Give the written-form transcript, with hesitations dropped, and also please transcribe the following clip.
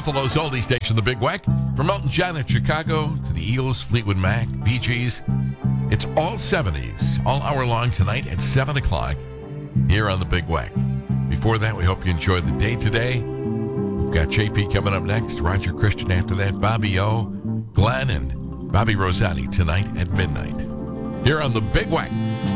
Buffalo's oldie station, the Big Wack. From Elton John at Chicago to the Eagles, Fleetwood Mac, Bee Gees. It's all 70s, all hour long tonight at 7 o'clock here on the Big Wack. Before that, we hope you enjoy the day today. We've got JP coming up next, Roger Christian after that, Bobby O, Glenn, and Bobby Rosati tonight at midnight here on the Big Wack.